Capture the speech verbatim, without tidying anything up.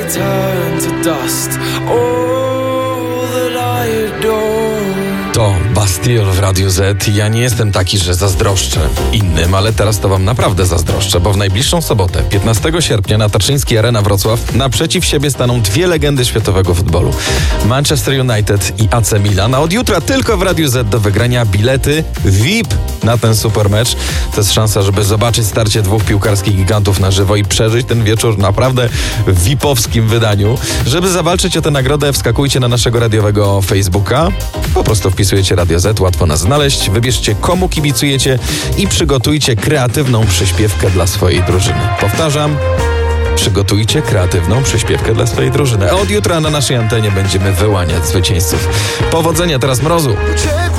turn to dust. All that I adore. To Bastille w Radiu Z. Ja nie jestem taki, że zazdroszczę innym, ale teraz to wam naprawdę zazdroszczę, bo w najbliższą sobotę, piętnastego sierpnia na Tarczyńskiej Arena Wrocław naprzeciw siebie staną dwie legendy światowego futbolu. Manchester United i A C Milan, a od jutra tylko w Radiu Z do wygrania bilety V I P na ten super mecz. To jest szansa, żeby zobaczyć starcie dwóch piłkarskich gigantów na żywo i przeżyć ten wieczór naprawdę w V I P-owskim wydaniu. Żeby zawalczyć o tę nagrodę, wskakujcie na naszego radiowego Facebooka. Po prostu wpisujecie Radio Z, łatwo nas znaleźć. Wybierzcie, komu kibicujecie i przygotujcie kreatywną przyśpiewkę dla swojej drużyny. Powtarzam, przygotujcie kreatywną przyśpiewkę dla swojej drużyny. A od jutra na naszej antenie będziemy wyłaniać zwycięzców. Powodzenia, teraz mrozu!